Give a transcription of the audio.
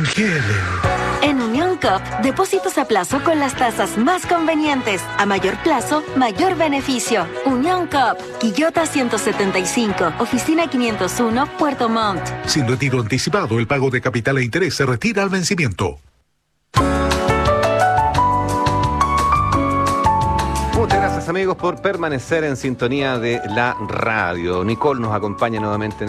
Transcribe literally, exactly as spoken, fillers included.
congelen. En Unión C O P, depósitos a plazo con las tasas más convenientes. A mayor plazo, mayor beneficio. Unión C O P, Quillota ciento setenta y cinco, Oficina quinientos uno, Puerto Montt. Sin retiro anticipado, el pago de capital e interés se retira al vencimiento. Muchas gracias, amigos, por permanecer en sintonía de la radio. Nicole nos acompaña nuevamente en